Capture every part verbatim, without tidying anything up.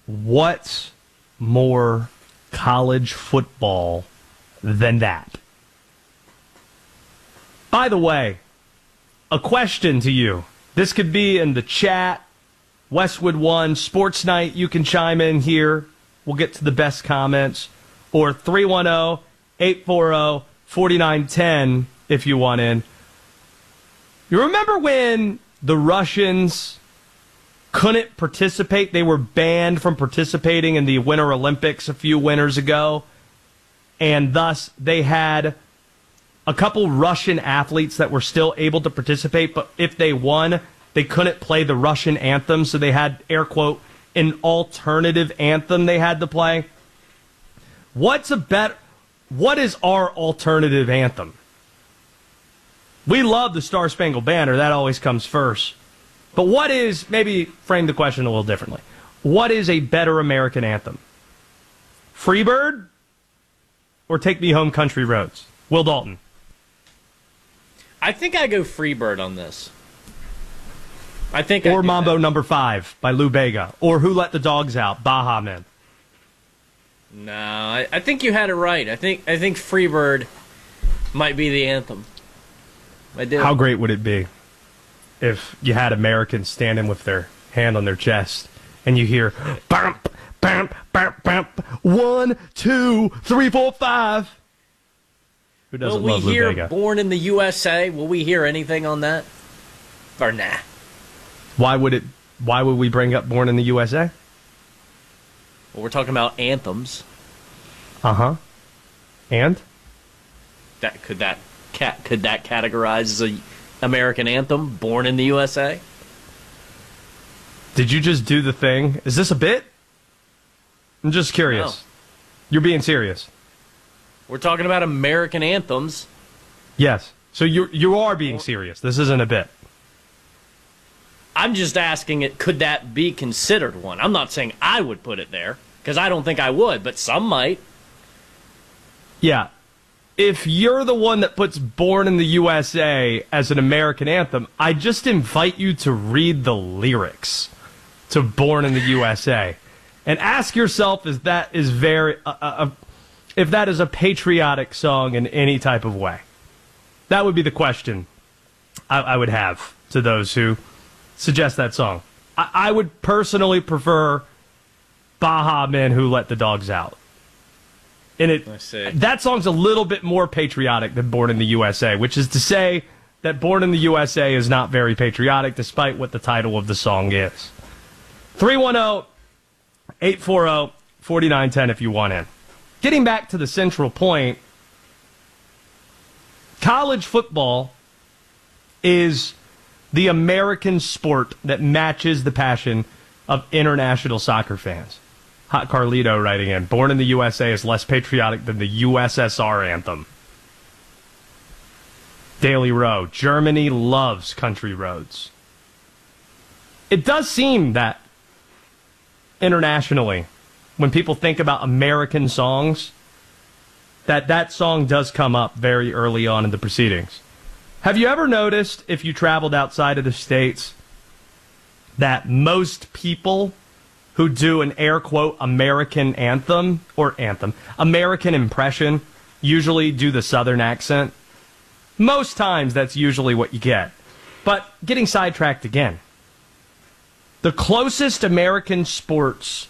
What's more college football than that? By the way, a question to you. This could be in the chat. Westwood One, Sports Night, you can chime in here. We'll get to the best comments. Or three one zero, eight four zero, four nine one zero if you want in. You remember when the Russians couldn't participate? They were banned from participating in the Winter Olympics a few winters ago. And thus, they had a couple Russian athletes that were still able to participate, but if they won, they couldn't play the Russian anthem, so they had, air quote, an alternative anthem they had to play. What's a bet? What is our alternative anthem? We love the Star Spangled Banner. That always comes first. But what is, maybe frame the question a little differently. What is a better American anthem? Freebird or Take Me Home Country Roads? Will Dalton. I think I go Freebird on this. I think Or I Mambo that. Number Five by Lou Bega. Or Who Let the Dogs Out? Baha Men. No, I, I think you had it right. I think I think Freebird might be the anthem. I do. How great would it be if you had Americans standing with their hand on their chest and you hear bump, bump, bump, bump, one, two, three, four, five. Who doesn't Will we love Lou hear Bega? Born in the U S A? Will we hear anything on that? Or nah? Why would it? Why would we bring up Born in the U S A? Well, we're talking about anthems. Uh huh. And That could that cat could that categorize as a American anthem? Born in the U S A? did you just do the thing? Is this a bit? I'm just curious. No. You're being serious. We're talking about American anthems. Yes. So you you are being serious. This isn't a bit. I'm just asking it, could that be considered one? I'm not saying I would put it there, because I don't think I would, but some might. Yeah. If you're the one that puts Born in the U S A as an American anthem, I just invite you to read the lyrics to Born in the U S A and ask yourself if that is very uh, uh, if that is a patriotic song in any type of way. That would be the question I, I would have to those who suggest that song. I, I would personally prefer Baha Men Who Let the Dogs Out. And it, I see. that song's a little bit more patriotic than Born in the U S A, which is to say that Born in the U S A is not very patriotic, despite what the title of the song is. three one zero, eight four zero, four nine one zero if you want in. Getting back to the central point, college football is the American sport that matches the passion of international soccer fans. Hot Carlito writing in, Born in the U S A is less patriotic than the U S S R anthem. Daily Row, Germany loves country roads. It does seem that internationally, when people think about American songs, that that song does come up very early on in the proceedings. Have you ever noticed, if you traveled outside of the States, that most people who do an air quote American anthem, or anthem, American impression, usually do the Southern accent? Most times that's usually what you get. But getting sidetracked again. The closest American sports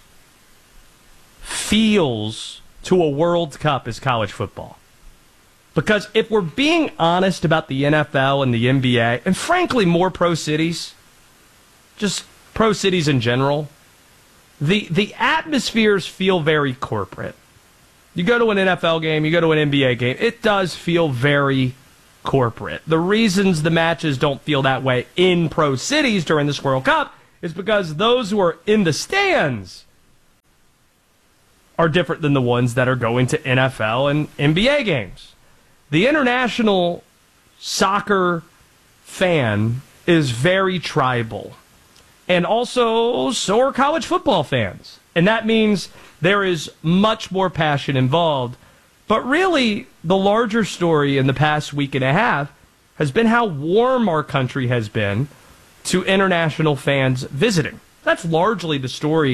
feels to a World Cup is college football. Because if we're being honest about the N F L and the N B A, and frankly more pro cities, just pro cities in general, the the atmospheres feel very corporate. You go to an N F L game, you go to an N B A game, it does feel very corporate. The reasons the matches don't feel that way in pro cities during this World Cup is because those who are in the stands are different than the ones that are going to N F L and N B A games. The international soccer fan is very tribal. And also, so are college football fans. And that means there is much more passion involved. But really, the larger story in the past week and a half has been how warm our country has been to international fans visiting. That's largely the story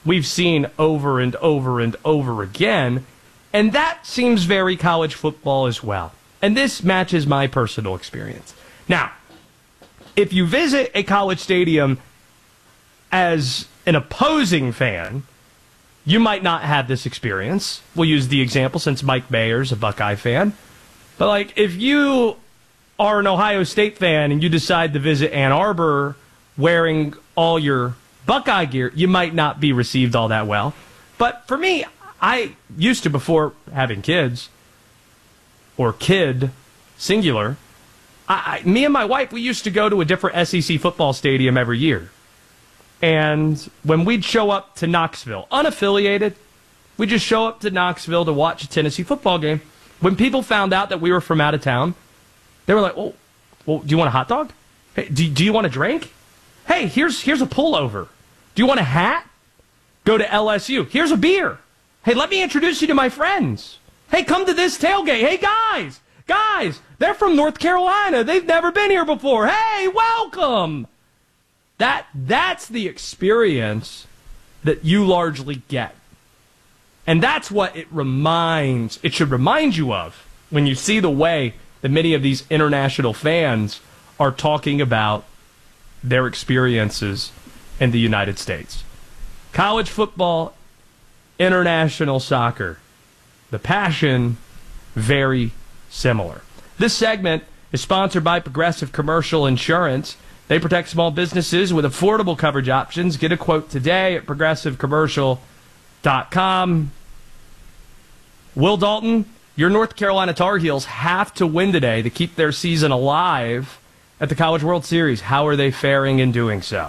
we've seen over and over and over again. And that seems very college football as well. And this matches my personal experience. Now, if you visit a college stadium as an opposing fan, you might not have this experience. We'll use the example since Mike Mayer's a Buckeye fan. But, like, if you are an Ohio State fan and you decide to visit Ann Arbor wearing all your Buckeye gear, you might not be received all that well. But for me, I used to, before having kids, or kid, singular, I, I, me and my wife, we used to go to a different S E C football stadium every year. And when we'd show up to Knoxville, unaffiliated, we'd just show up to Knoxville to watch a Tennessee football game. When people found out that we were from out of town, they were like, well, well do you want a hot dog? Hey, do, do you want a drink? Hey, here's here's a pullover. Do you want a hat? Go to L S U. Here's a beer. Hey, let me introduce you to my friends. Hey, come to this tailgate. Hey, guys, guys, they're from North Carolina. They've never been here before. Hey, welcome. That That's the experience that you largely get. And that's what it reminds, it should remind you of when you see the way that many of these international fans are talking about their experiences in the United States. College football, international soccer. The passion, very similar. This segment is sponsored by Progressive Commercial Insurance. They protect small businesses with affordable coverage options. Get a quote today at progressive commercial dot com. Will Dalton, your North Carolina Tar Heels have to win today to keep their season alive at the College World Series. How are they faring in doing so?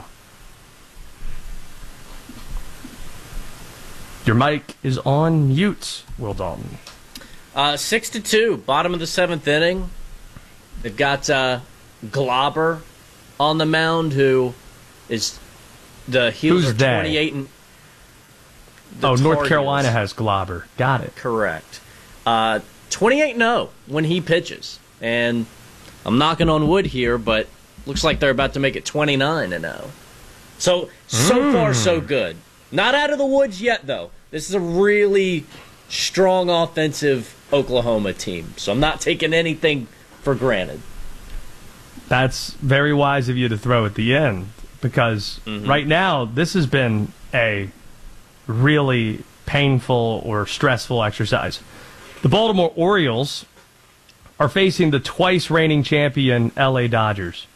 Your mic is on mute, Will Dalton. Uh, six to two, bottom of the seventh inning. They've got uh, Glauber on the mound, who is the Heels Who's are twenty-eight and. Oh, North Tar Carolina Heels. has Glauber. Got it. Correct. Uh, twenty-eight and oh when he pitches, and I'm knocking on wood here, but looks like they're about to make it twenty-nine and oh. So so Mm. far so good. Not out of the woods yet, though. This is a really strong offensive Oklahoma team, so I'm not taking anything for granted. That's very wise of you to throw at the end, because Mm-hmm. right now this has been a really painful or stressful exercise. The Baltimore Orioles are facing the twice reigning champion L A Dodgers.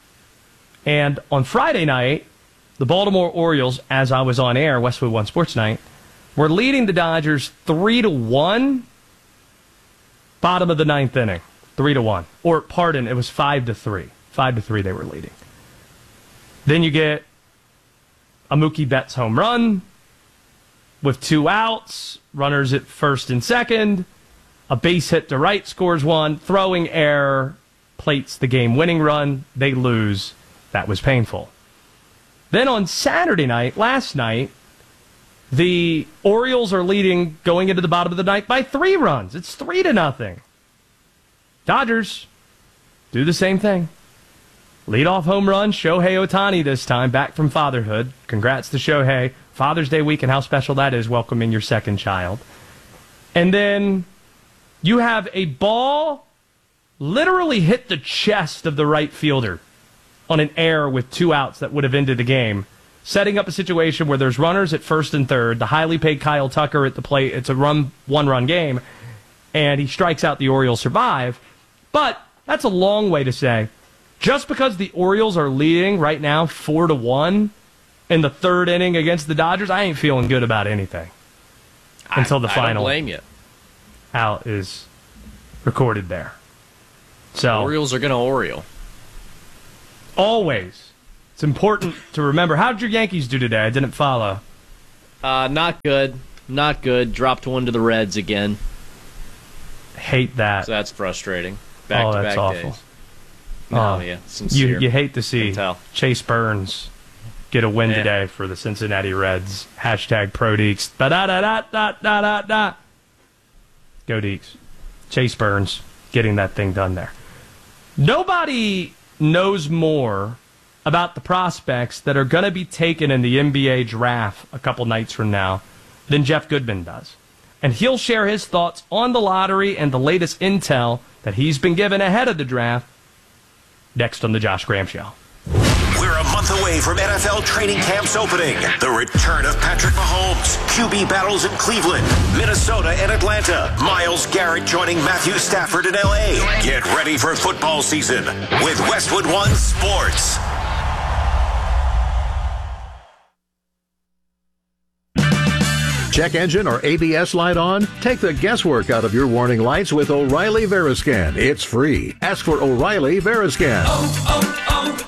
And on Friday night, the Baltimore Orioles, as I was on air, Westwood One Sports Night, were leading the Dodgers three to one, bottom of the ninth inning. Three to one. Or, pardon, it was five to three. Five to three they were leading. Then you get a Mookie Betts home run with two outs, runners at first and second, a base hit to right scores one, throwing error plates the game-winning run. They lose. That was painful. Then on Saturday night, last night, the Orioles are leading going into the bottom of the ninth by three runs. It's three to nothing. Dodgers do the same thing. Leadoff home run, Shohei Ohtani this time, back from fatherhood. Congrats to Shohei. Father's Day weekend, how special that is, welcoming your second child. And then you have a ball literally hit the chest of the right fielder on an error with two outs that would have ended the game, setting up a situation where there's runners at first and third, the highly paid Kyle Tucker at the plate. It's a run one-run game, and he strikes out. The Orioles survive. But that's a long way to say, just because the Orioles are leading right now four to one in the third inning against the Dodgers, I ain't feeling good about anything until the I, I final don't blame you. out is recorded there. So Orioles are going to Oriole. always, it's important to remember. How did your Yankees do today? I didn't follow. Uh, not good. Not good. Dropped one to the Reds again. Hate that. So that's frustrating. Back Oh, to that's back awful. days. No, Oh, yeah, sincere. You you hate to see Can tell. Chase Burns get a win Yeah. today for the Cincinnati Reds. Hashtag Pro Deeks. Da da da da da da da da. Go Deeks. Chase Burns getting that thing done there. Nobody knows more about the prospects that are going to be taken in the N B A draft a couple nights from now than Jeff Goodman does. And he'll share his thoughts on the lottery and the latest intel that he's been given ahead of the draft next on The Josh Graham Show. We're a month away from N F L training camps opening. The return of Patrick Mahomes, Q B battles in Cleveland, Minnesota, and Atlanta. Myles Garrett joining Matthew Stafford in L A. Get ready for football season with Westwood One Sports. Check engine or A B S light on? Take the guesswork out of your warning lights with O'Reilly Veriscan. It's free. Ask for O'Reilly Veriscan. Oh,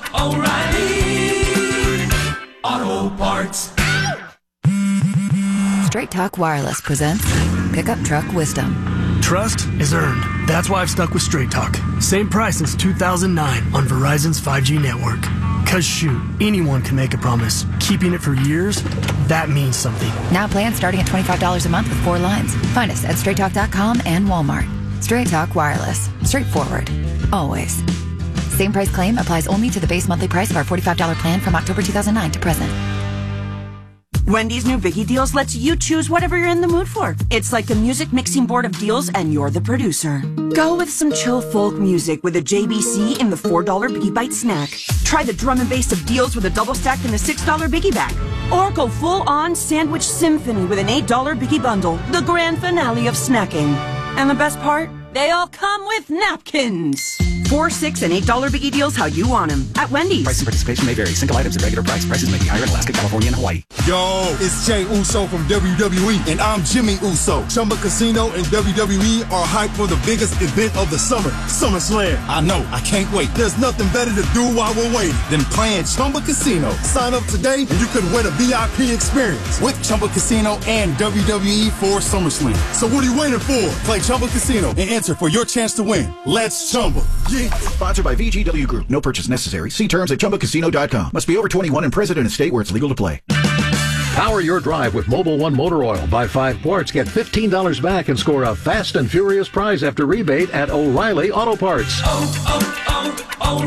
oh, oh, O'Reilly Auto Parts. Straight Talk Wireless presents Pickup Truck Wisdom. Trust is earned. That's why I've stuck with Straight Talk. Same price since two thousand nine on Verizon's five G network. Cause shoot, anyone can make a promise. Keeping it for years, that means something. Now plans starting at twenty-five dollars a month with four lines. Find us at straight talk dot com and Walmart. Straight Talk Wireless. Straightforward. Always. Same price claim applies only to the base monthly price of our forty-five dollars plan from October two thousand nine to present. Wendy's new Biggie Deals lets you choose whatever you're in the mood for. It's like a music mixing board of deals, and you're the producer. Go with some chill folk music with a J B C in the four dollar Biggie Bite snack. Try the drum and bass of deals with a double stack in the six dollar Biggie Bag. Or go full-on sandwich symphony with an eight dollar Biggie Bundle, the grand finale of snacking. And the best part? They all come with napkins. Four, six, and eight dollar Biggie Deals how you want them at Wendy's. Price and participation may vary. Single items at regular price. Prices may be higher in Alaska, California, and Hawaii. Yo, it's Jay Uso from W W E, and I'm Jimmy Uso. Chumba Casino and W W E are hyped for the biggest event of the summer, SummerSlam. I know, I can't wait. There's nothing better to do while we're waiting than playing Chumba Casino. Sign up today, and you could win a V I P experience with Chumba Casino and W W E for SummerSlam. So what are you waiting for? Play Chumba Casino and enter for your chance to win. Let's Chumba. Yeah. Sponsored by V G W Group. No purchase necessary. See terms at chumba casino dot com. Must be over twenty-one and present in a state where it's legal to play. Power your drive with Mobil One Motor Oil. Buy five quarts, get fifteen dollars back, and score a fast and furious prize after rebate at O'Reilly Auto Parts. Oh,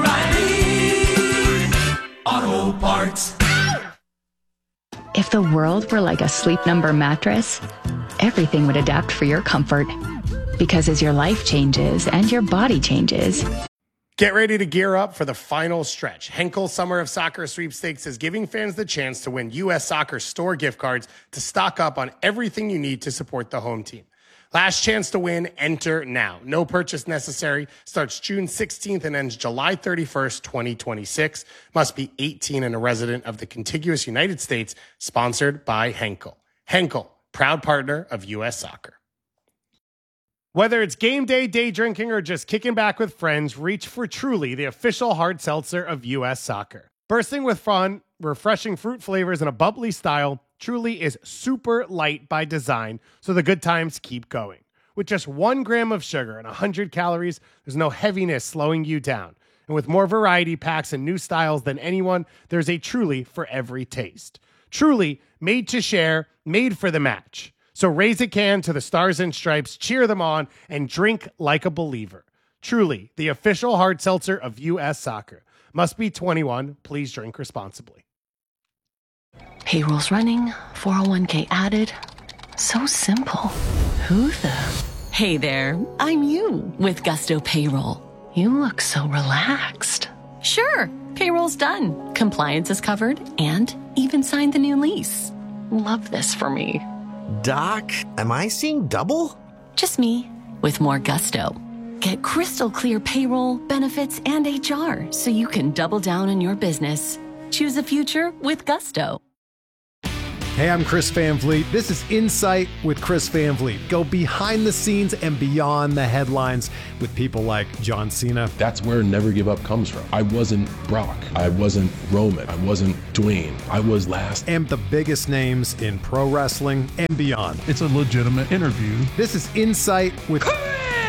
oh, oh, O'Reilly Auto Parts. If the world were like a Sleep Number mattress, everything would adapt for your comfort. Because as your life changes and your body changes... Get ready to gear up for the final stretch. Henkel Summer of Soccer Sweepstakes is giving fans the chance to win U S Soccer store gift cards to stock up on everything you need to support the home team. Last chance to win, enter now. No purchase necessary. Starts June sixteenth and ends July thirty-first, twenty twenty-six. Must be eighteen and a resident of the contiguous United States. Sponsored by Henkel. Henkel, proud partner of U S Soccer. Whether it's game day, day drinking, or just kicking back with friends, reach for Truly, the official hard seltzer of U S Soccer. Bursting with fun, refreshing fruit flavors, and a bubbly style, Truly is super light by design, so the good times keep going. With just one gram of sugar and one hundred calories, there's no heaviness slowing you down. And with more variety packs and new styles than anyone, there's a Truly for every taste. Truly, made to share, made for the match. So raise a can to the Stars and Stripes, cheer them on, and drink like a believer. Truly, the official hard seltzer of U S Soccer. Must be twenty-one. Please drink responsibly. Payroll's running, four oh one k added. So simple. Who the? Hey there, I'm you with Gusto Payroll. You look so relaxed. Sure, payroll's done. Compliance is covered and even signed the new lease. Love this for me. Doc, am I seeing double? Just me, with more gusto. Get crystal clear payroll, benefits, and H R so you can double down on your business. Choose a future with Gusto. Hey, I'm Chris Van Vliet. This is Insight with Chris Van Vliet. Go behind the scenes and beyond the headlines with people like John Cena. That's where Never Give Up comes from. I wasn't Brock. I wasn't Roman. I wasn't Dwayne. I was last. And the biggest names in pro wrestling and beyond. It's a legitimate interview. This is Insight with Chris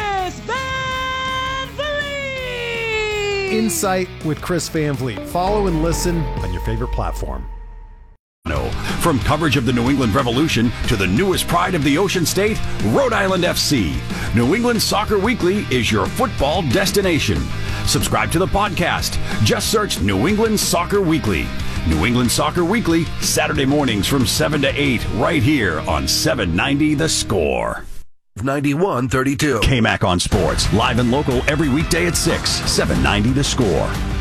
Van Vliet. Insight with Chris Van Vliet. Follow and listen on your favorite platform. From coverage of the New England Revolution to the newest pride of the Ocean State, Rhode Island F C. New England Soccer Weekly is your football destination. Subscribe to the podcast. Just search New England Soccer Weekly. New England Soccer Weekly, Saturday mornings from seven to eight, right here on seven ninety The Score. ninety-one thirty-two. K-Mac on Sports, live and local every weekday at six, seven ninety The Score.